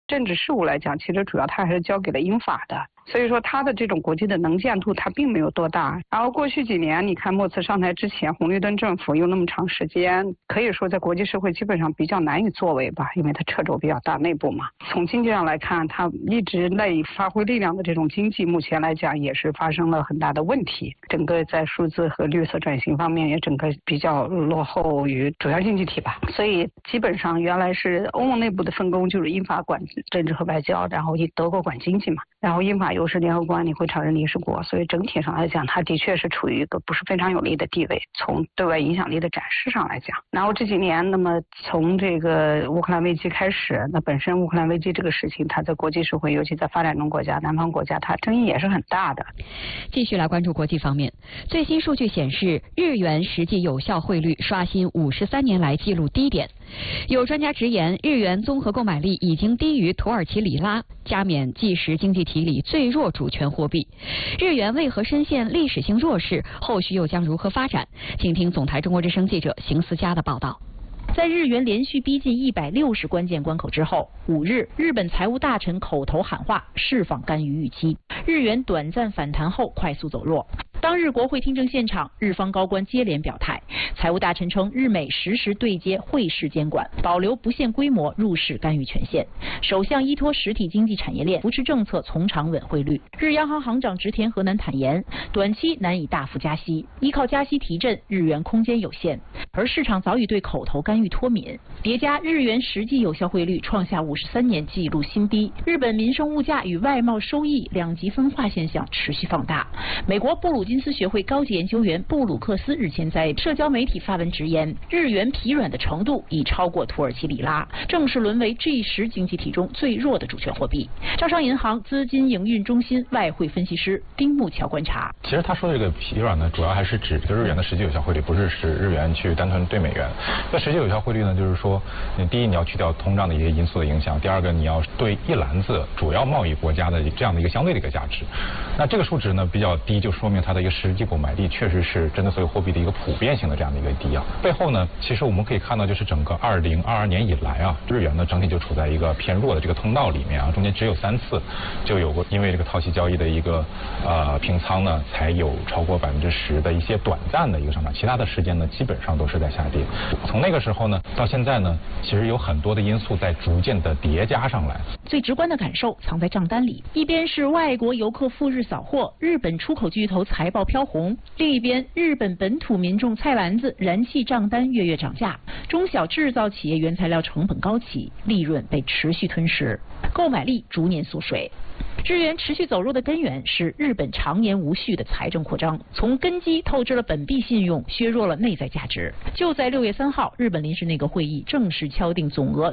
政治事务来讲，其实主要它还是交给了英法的。所以说它的这种国际的能见度它并没有多大。然后过去几年你看莫茨上台之前，红绿灯政府有那么长时间，可以说在国际社会基本上比较难以作为吧，因为它掣肘比较大，内部嘛。从经济上来看，它一直赖以发挥力量的这种经济目前来讲也是发生了很大的问题，整个在数字和绿色转型方面也整个比较落后于主要经济体吧。所以基本上原来是欧盟内部的分工就是英法管政治和外交，然后德国管经济嘛，然后英法又是联合国安理会常任理事国，所以整体上来讲它的确是处于一个不是非常有利的地位，从对外影响力的展示上来讲。然后这几年那么从这个乌克兰危机开始，那本身乌克兰危机这个事情它在国际社会尤其在发展中国家南方国家它争议也是很大的。 继续来关注国际方面，最新数据显示日元实际有效汇率刷新53年来纪录低点。有专家直言，日元综合购买力已经低于土耳其里拉，加冕G10经济体里最弱主权货币。日元为何深陷历史性弱势？后续又将如何发展？请听总台中国之声记者邢思佳的报道。 在日元连续逼近160关键关口之后，5日，日本财务大臣口头喊话，释放干预预期，日元短暂反弹后快速走弱。当日国会听证现场，日方高官接连表态，财务大臣称日美实时对接汇市监管，保留不限规模入市干预权限。首相依托实体经济产业链扶持政策，从长稳汇率。日央行行长植田和男坦言，短期难以大幅加息，依靠加息提振，日元空间有限。而市场早已对口头干预脱敏，叠加日元实际有效汇率创下53年纪录新低，日本民生物价与外贸收益两极分化现象持续放大。美国布鲁金斯学会高级研究员布鲁克斯日前在社交媒体发文直言，日元疲软的程度已超过土耳其里拉，正式沦为 G10经济体中最弱的主权货币。招商银行资金营运中心外汇分析师丁木桥观察， 其实他说的这个疲软呢，主要还是指这个日元的实际有效汇率，不是使日元去单纯对美元。那实际有效汇率呢，就是说，第一你要去掉通胀的一些因素的影响，第二个你要对一篮子主要贸易国家的这样的一个相对的一个价值。那这个数值呢比较低，就说明它的一个实际购买力确实是针对所有货币的一个普遍性的这样的一个低啊。背后呢，其实我们可以看到，就是整个2022年以来啊，日元呢整体就处在一个偏弱的这个通道里面啊，中间只有3次就有过因为这个套息交易的一个平仓呢，才有超过10%的一些短暂的一个上涨，其他的时间呢基本上都是在下跌。从那个时候呢到现在呢，其实有很多的因素在逐渐的叠加上来。 最直观的感受藏在账单里，一边是外国游客赴日扫货，日本出口巨头财报飘红；另一边，日本本土民众菜篮子、燃气账单月月涨价，中小制造企业原材料成本高企，利润被持续吞噬，购买力逐年缩水。日元持续走弱的根源是日本常年无序的财政扩张，从根基透支了本币信用，削弱了内在价值。就在6月3号，日本临时内阁会议正式敲定总额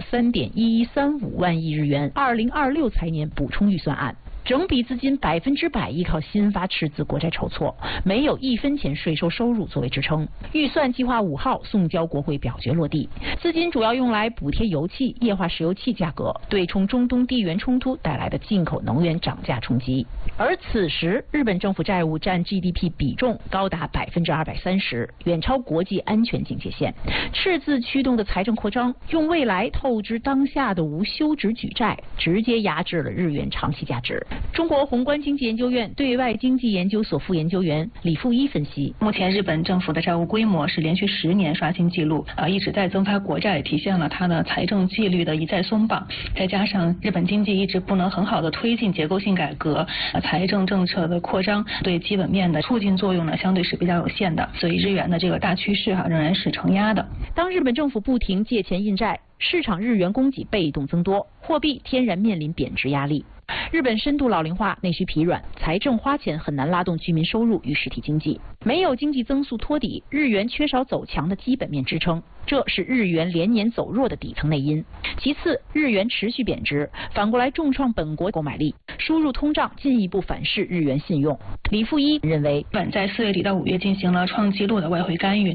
3.1135万亿日元2026财年补充预算案。整笔资金100%依靠新发赤字国债筹措，没有1分钱税收收入作为支撑。预算计划5号送交国会表决落地，资金主要用来补贴油气、液化石油气价格，对冲中东地缘冲突带来的进口能源涨价冲击。而此时，日本政府债务占 GDP 比重高达230%，远超国际安全警戒线。赤字驱动的财政扩张，用未来透支当下的无休止举债，直接压制了日元长期价值。中国宏观经济研究院对外经济研究所副研究员李富一分析， 目前日本政府的债务规模是连续10年刷新纪录，一直在增发国债，体现了它的财政纪律的一再松绑。再加上日本经济一直不能很好的推进结构性改革，财政政策的扩张对基本面的促进作用呢，相对是比较有限的，所以日元的这个大趋势仍然是承压的。 当日本政府不停借钱印债，市场日元供给被动增多，货币天然面临贬值压力。日本深度老龄化，内需疲软，财政花钱很难拉动居民收入与实体经济，没有经济增速托底，日元缺少走强的基本面支撑，这是日元连年走弱的底层内因。其次，日元持续贬值，反过来重创本国购买力，输入通胀进一步反噬日元信用。李富一认为， 日本在4月底到5月进行了创纪录的外汇干预，